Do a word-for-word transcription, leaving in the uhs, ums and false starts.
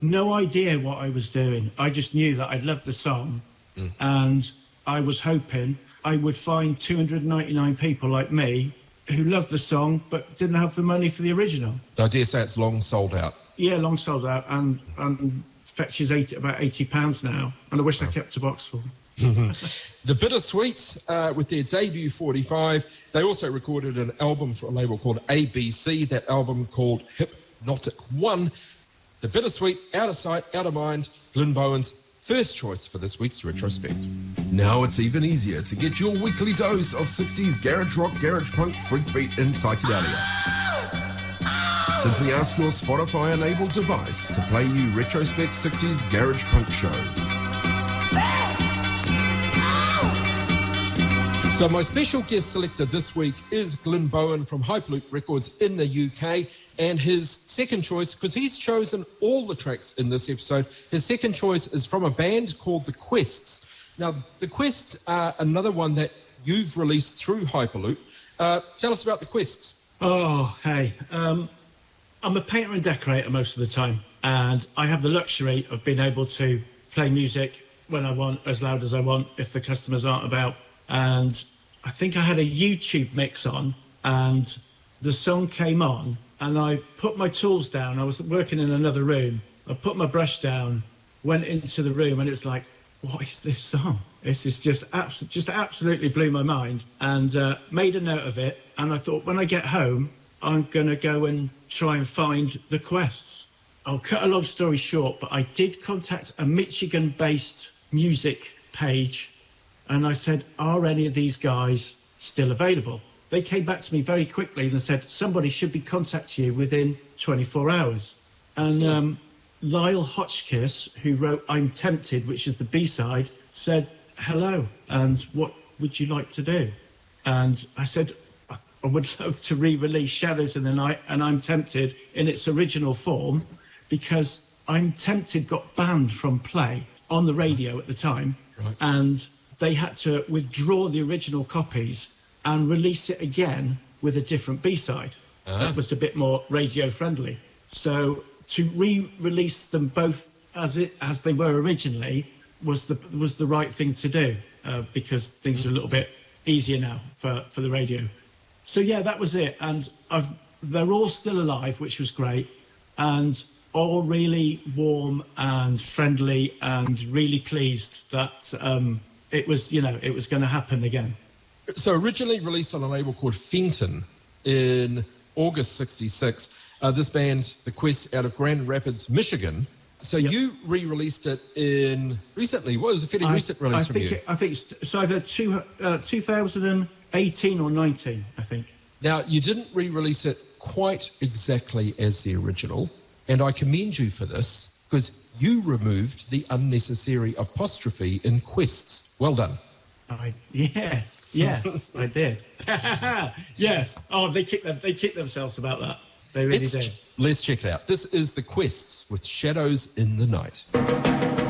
no idea what I was doing. I just knew that I loved the song, mm. and I was hoping I would find two hundred ninety-nine people like me who loved the song but didn't have the money for the original. I dare say it's long sold out. Yeah, long sold out, and, and fetches eight, about eighty pounds now, and I wish oh. I kept a box full. The Bittersweet, uh, with their debut forty-five, they also recorded an album for a label called A B C, that album called Hypnotic One. The Bittersweet, Out of Sight, Out of Mind, Glyn Bowen's first choice for this week's Retrospect. Now it's even easier to get your weekly dose of sixties garage rock, garage punk, freak beat and psychedelia. Simply ask your Spotify-enabled device to play you Retrospect sixties Garage Punk Show. So my special guest selector this week is Glyn Bowen from Hyperloop Records in the U K, and his second choice, because he's chosen all the tracks in this episode, his second choice is from a band called The Quests. Now, The Quests are another one that you've released through Hyperloop. Uh, tell us about The Quests. Oh, hey. Um, I'm a painter and decorator most of the time, and I have the luxury of being able to play music when I want, as loud as I want, if the customers aren't about. And I think I had a YouTube mix on, and the song came on, and I put my tools down. I was working in another room. I put my brush down, went into the room, and it's like, what is this song? This is just abs- just absolutely blew my mind, and uh, made a note of it. And I thought, when I get home, I'm going to go and try and find The Quests. I'll cut a long story short, but I did contact a Michigan-based music page, and I said, are any of these guys still available? They came back to me very quickly and said, somebody should be contacting you within twenty-four hours. And um, Lyle Hotchkiss, who wrote I'm Tempted, which is the B-side, said, hello, and what would you like to do? And I said, I would love to re-release Shadows in the Night and I'm Tempted in its original form, because I'm Tempted got banned from play on the radio at the time, right. and they had to withdraw the original copies and release it again with a different B-side. Uh-huh. That was a bit more radio-friendly. So to re-release them both as it as they were originally was the was the right thing to do, uh, because things are a little bit easier now for, for the radio. So yeah, that was it. And I've they're all still alive, which was great, and all really warm and friendly, and really pleased that um, it was, you know, it was going to happen again. So originally released on a label called Fenton in August sixty-six, uh, this band, The Quests, out of Grand Rapids, Michigan. So yep. you re-released it in recently. What was a fairly I, recent release I from think you? It, I think it's, it's either two, uh, two thousand eighteen or nineteen, I think. Now, you didn't re-release it quite exactly as the original, and I commend you for this, because you removed the unnecessary apostrophe in Quests. Well done. I, yes, yes, I did. Yes. Oh, they kicked them. They kicked themselves about that. They really let's, did. Let's check it out. This is The Quests with Shadows in the Night.